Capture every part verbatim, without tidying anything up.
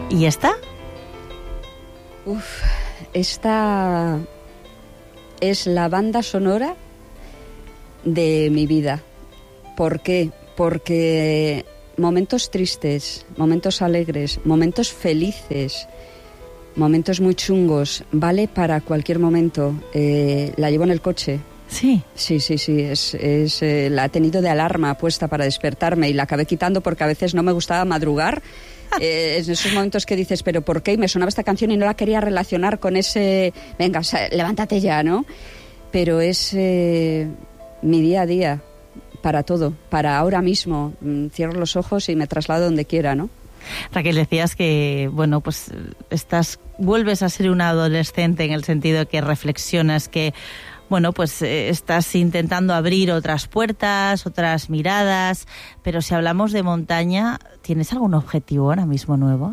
¿Y esta? Uf, esta es la banda sonora de mi vida. ¿Por qué? Porque momentos tristes, momentos alegres, momentos felices, momentos muy chungos, vale para cualquier momento. Eh, la llevo en el coche. Sí. Sí, sí, sí, es, es, eh, la he tenido de alarma puesta para despertarme y la acabé quitando porque a veces no me gustaba madrugar. Eh, en esos momentos que dices, ¿pero por qué? Y me sonaba esta canción y no la quería relacionar con ese... Venga, o sea, levántate ya, ¿no? Pero es eh, mi día a día, para todo, para ahora mismo. Cierro los ojos y me traslado donde quiera, ¿no? Raquel, decías que, bueno, pues estás, vuelves a ser una adolescente en el sentido que reflexionas, que, bueno, pues eh, estás intentando abrir otras puertas, otras miradas, pero si hablamos de montaña, ¿tienes algún objetivo ahora mismo nuevo?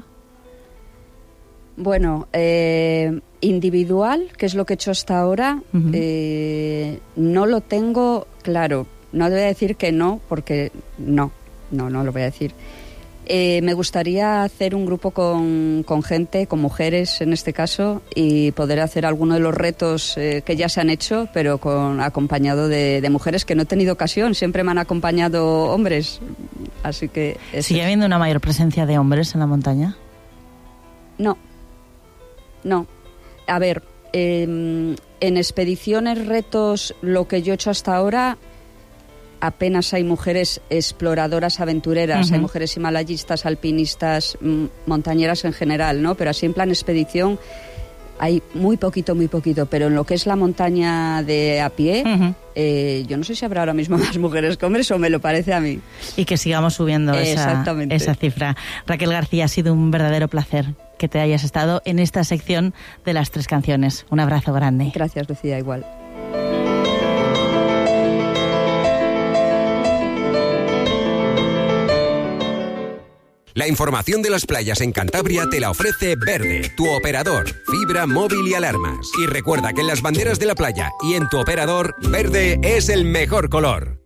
Bueno, eh, individual, que es lo que he hecho hasta ahora, uh-huh. eh, no lo tengo claro. No te voy a decir que no, porque no, no, no lo voy a decir. Eh, me gustaría hacer un grupo con, con gente, con mujeres en este caso, y poder hacer alguno de los retos eh, que ya se han hecho, pero con acompañado de, de mujeres, que no he tenido ocasión, siempre me han acompañado hombres, así que... ¿Sigue habiendo una mayor presencia de hombres en la montaña? No, no. A ver, eh, en expediciones, retos, lo que yo he hecho hasta ahora... apenas hay mujeres exploradoras, aventureras, uh-huh. hay mujeres himalayistas, alpinistas, m- montañeras en general, ¿no? Pero así en plan expedición hay muy poquito, muy poquito, pero en lo que es la montaña de a pie, uh-huh. eh, yo no sé si habrá ahora mismo más mujeres que hombres, o me lo parece a mí. Y que sigamos subiendo eh, esa, esa cifra. Raquel García, ha sido un verdadero placer que te hayas estado en esta sección de las tres canciones. Un abrazo grande. Gracias, Lucía, igual. La información de las playas en Cantabria te la ofrece Verde, tu operador, fibra, móvil y alarmas. Y recuerda que en las banderas de la playa y en tu operador, verde es el mejor color.